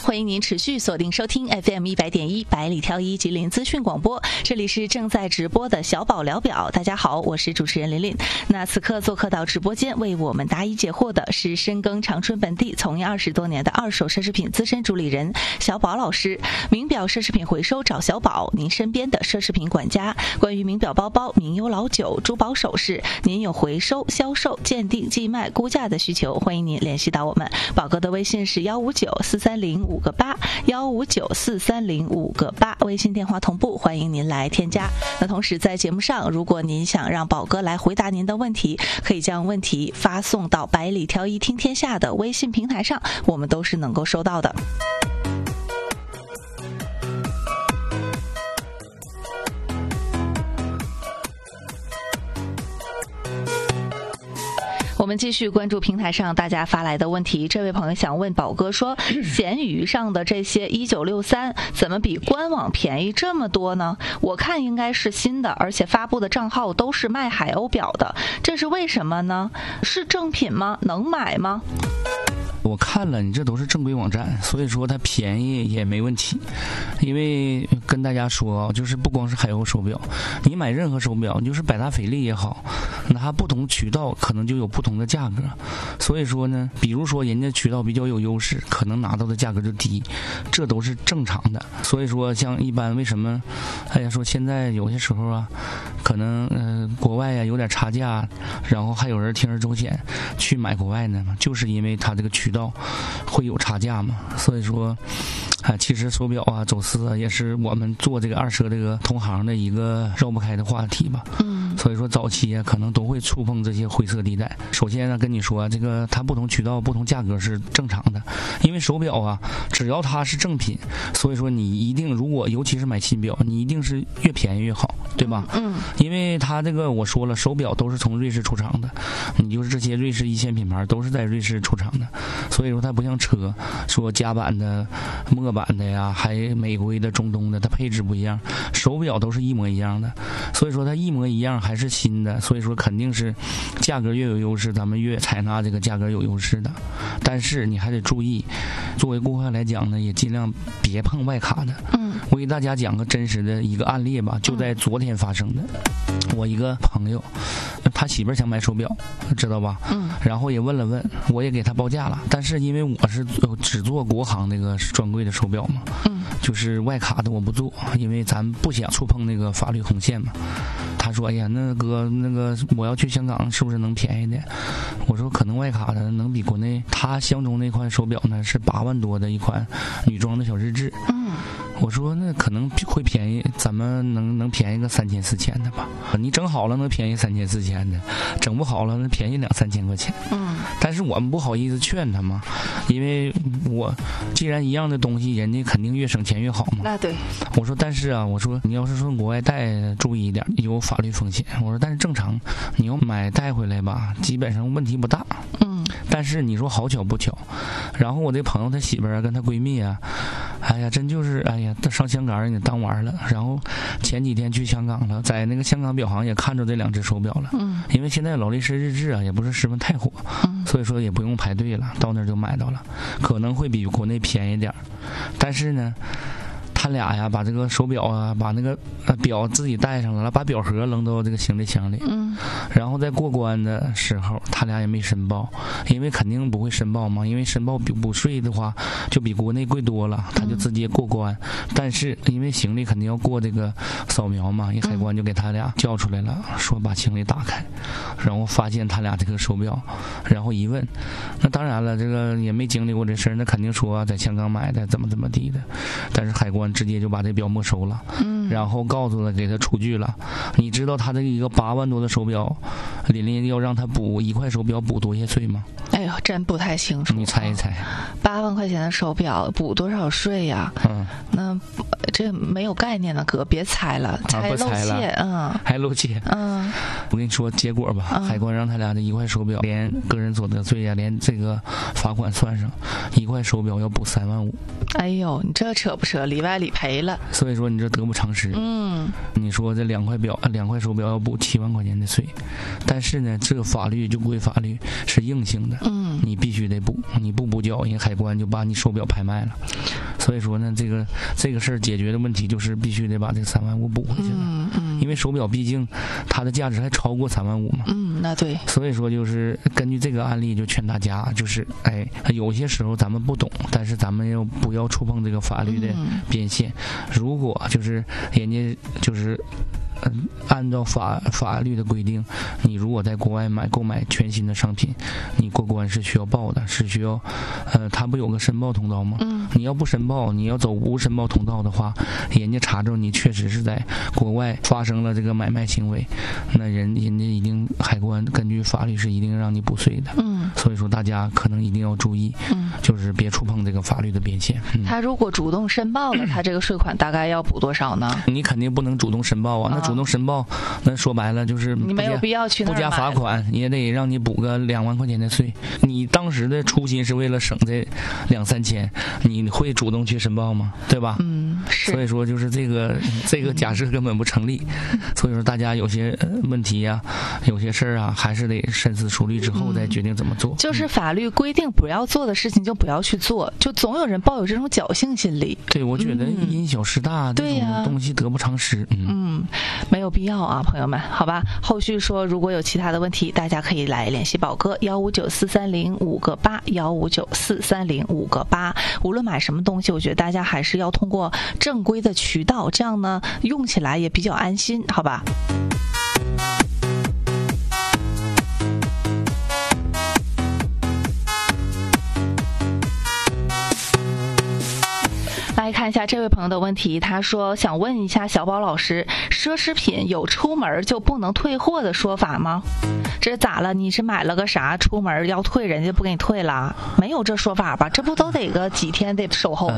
欢迎您持续锁定收听 FM100.1百里挑一吉林资讯广播，这里是正在直播的小宝聊表。大家好，我是主持人琳琳。那此刻做客到直播间为我们答疑解惑的是深耕长春本地从业20多年的二手奢侈品资深主理人小宝老师。名表奢侈品回收找小宝，您身边的奢侈品管家。关于名表包包、名优老酒、珠宝首饰，您有回收、销售、鉴定、寄卖、估价的需求，欢迎您联系到我们。宝哥的微信是159-430-5个8，159-430-5个8，微信电话同步，欢迎您来添加。那同时在节目上，如果您想让宝哥来回答您的问题，可以将问题发送到百里挑一听天下的微信平台上，我们都是能够收到的。我们继续关注平台上大家发来的问题。这位朋友想问宝哥说，闲鱼上的这些1963怎么比官网便宜这么多呢？我看应该是新的，而且发布的账号都是卖海鸥表的，这是为什么呢？是正品吗？能买吗？ 我看了，你这都是正规网站，所以说它便宜也没问题。因为跟大家说，就是不光是海鸥手表，你买任何手表，就是百达翡丽也好，拿不同渠道可能就有不同的价格。所以说呢，比如说人家渠道比较有优势，可能拿到的价格就低，这都是正常的。所以说像一般为什么说现在有些时候啊，可能国外呀有点差价，然后还有人铤而走险去买国外呢，就是因为它这个渠道会有差价嘛。所以说其实手表啊走私啊也是我们做这个二奢这个同行的一个绕不开的话题吧。所以说早期啊可能都会触碰这些灰色地带。首先呢跟你说，这个它不同渠道不同价格是正常的，因为手表啊只要它是正品，所以说你一定如果尤其是买新表，你一定是越便宜越好，对吧？因为它这个我说了，手表都是从瑞士出厂的，你就是这些瑞士一线品牌都是在瑞士出厂的，所以说它不像车说夹板的墨版的呀，还美规的中东的，它配置不一样，手表都是一模一样的，所以说它一模一样还是新的，所以说肯定是价格越有优势，咱们越采纳这个价格有优势的。但是你还得注意，作为顾客来讲呢，也尽量别碰外卡的。我给大家讲个真实的一个案例吧，就在昨天发生的。我一个朋友，他媳妇儿想买手表，知道吧？然后也问了问，我也给他报价了，但是因为我是只做国行那个专柜的手表嘛，就是外卡的我不做，因为咱不想触碰那个法律红线嘛。他说：“哎呀，那哥，那个我要去香港，是不是能便宜点？”我说：“可能外卡的能比国内。”他相中那款手表呢是8万多的一款女装的小日志。我说那可能会便宜，咱们能便宜个3000、4000的吧？你整好了能便宜3000、4000的，整不好了能便宜2、3千块钱。但是我们不好意思劝他嘛，因为我既然一样的东西，人家肯定越省钱越好嘛。 那对。 我说但是啊，我说你要是从国外带，注意一点，有法律风险。我说但是正常，你要买带回来吧，基本上问题不大。但是你说好巧不巧，然后我这朋友他媳妇儿跟他闺蜜啊，哎呀，真就是哎呀，上香港人给当玩了。然后前几天去香港了，在那个香港表行也看着这2只手表了。因为现在劳力士日志啊也不是十分太火，所以说也不用排队了，到那儿就买到了，可能会比国内便宜点。但是呢，他俩呀把这个手表啊，把那个表自己带上了，把表盒扔到这个行李箱里。然后在过关的时候，他俩也没申报，因为肯定不会申报嘛，因为申报补税的话就比国内贵多了，他就直接过关。但是因为行李肯定要过这个扫描嘛，一海关就给他俩叫出来了，说把行李打开，然后发现他俩这个手表，然后一问，那当然了，这个也没经历过这事儿，那肯定说在香港买的，怎么地的。但是海关直接就把这表没收了，然后告诉了给他出具了。你知道他这一个8万多的手表，琳琳要让他补1块手表补多些税吗？ 哎呦，真不太清楚。 你猜一猜 ，8万块钱的手表补多少税呀？那这没有概念的哥，别猜了，猜露怯。 还露怯。我跟你说结果吧，海关让他俩的1块手表，连个人所得税呀，连这个罚款算上，1块手表要补3万5。 哎呦，你这扯不扯？里外里赔了。 所以说你这得不偿失。你说这2块手表要补7万块钱的税，但是呢，这个法律就归法律，是硬性的。 你必须得补，你不补缴，人海关就把你手表拍卖了。所以说呢，这个事儿解决的问题就是必须得把这个3万5补回去了。因为手表毕竟它的价值还超过3万5嘛。 那对。 所以说就是根据这个案例，就劝大家就是有些时候咱们不懂，但是咱们又不要触碰这个法律的边线。如果就是人家就是按照法律的规定，你如果在国外购买全新的商品，你过关是需要报的，是需要他不有个申报通道吗？你要不申报，你要走无申报通道的话，人家查着你确实是在国外发生了这个买卖行为，那人家一定海关根据法律是一定让你补税的。所以说大家可能一定要注意，就是别触碰这个法律的边线。 他如果主动申报了，他这个税款大概要补多少呢？ 你肯定不能主动申报啊，那主动申报，那说白了就是你没有必要去那儿买， 不加罚款也得让你补个2万块钱的税。你当时的初心是为了省这2-3千，你会主动去申报吗？对吧？ 是。 所以说就是这个假设根本不成立。所以说大家有些问题呀，有些事儿啊，还是得深思熟虑之后再决定怎么做。 就是法律规定不要做的事情就不要去做，就总有人抱有这种侥幸心理。 对，我觉得因小失大，这种东西得不偿失。 没有必要啊，朋友们，好吧。后续说如果有其他的问题，大家可以来联系宝哥1594305个8，1594305个8。无论买什么东西，我觉得大家还是要通过正规的渠道，这样呢用起来也比较安心，好吧。来看一下这位朋友的问题，他说想问一下小宝老师，奢侈品有出门就不能退货的说法吗？这咋了？你是买了个啥出门要退，人家不给你退了？没有这说法吧？这不都得个几天得售后？